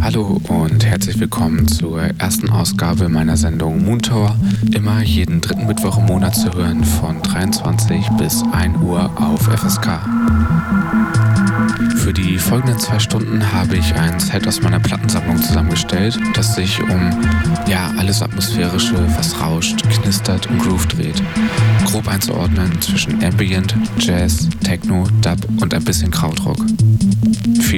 Hallo und herzlich willkommen zur ersten Ausgabe meiner Sendung Moontour. Immer jeden dritten Mittwoch im Monat zu hören von 23 bis 1 Uhr auf FSK. Für die folgenden 2 Stunden habe ich ein Set aus meiner Plattensammlung zusammengestellt, das sich um alles Atmosphärische, was rauscht, knistert und Groove dreht. Grob einzuordnen zwischen Ambient, Jazz, Techno, Dub und ein bisschen Krautrock. Viel